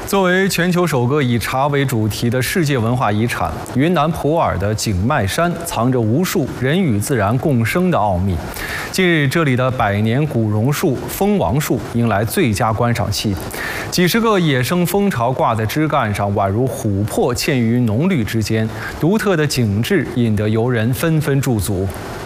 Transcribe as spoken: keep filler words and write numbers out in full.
作为全球首个以茶为主题的世界文化遗产，云南普洱的景迈山藏着无数人与自然共生的奥秘。近日，这里的百年古榕树蜂王树迎来最佳观赏期，几十个野生蜂巢挂在枝干上，宛如琥珀嵌于浓绿之间，独特的景致引得游人纷纷驻足。